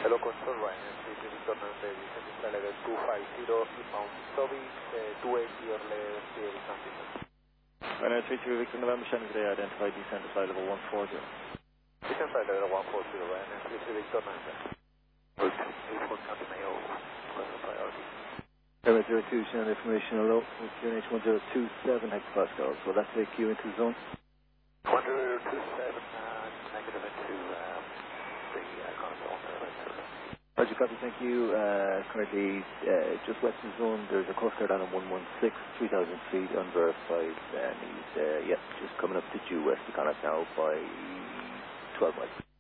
Hello, Control Ryanair 3 Victor Nantes, descending level 250, inbound Sovic, 280 or less, clear descent. Ryanair 3 Victor November, Shannon today, identified descent flight level 140. Descent flight level 140, Ryanair 3 Victor Nantes. Route 84 County Mayo, request priority. Airway 02, Shannon information, hello, with QNH 1027 hectopascal, so that's the Q into zone. 1027, negative into the console. Roger, copy, thank you. Currently, just west of the zone, there's a Coast Guard on 116, 3,000 feet, unverified, and he's, just coming up to due west of Connacht now by 12 miles.